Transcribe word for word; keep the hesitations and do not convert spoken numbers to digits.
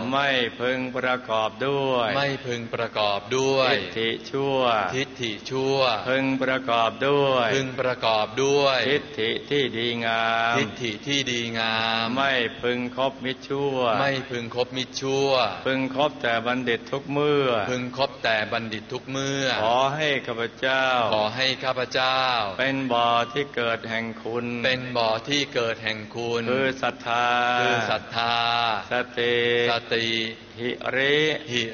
ไม่พึงประกอบด้วยไม่พึงประกอบด้วยทิฏฐิชั่วทิฏฐิชั่วพึงประกอบด้วยพึงประกอบด้วยทิฏฐิที่ดีงามทิฏฐิที่ดีงามไม่พึงคบมิตรชั่วไม่พึงคบมิตรชั่วพึงคบแต่บัณฑิตทุกเมื่อพึงคบแต่บัณฑิตทุกเมื่อขอให้ข้าพเจ้าขอให้ข้าพเจ้าเป็นบ่อที่เกิดแห่งคุณเป็นบ่อที่เกิดแห่งคุณคือศรัทธาคือศรัทธาสติสติหิริหิ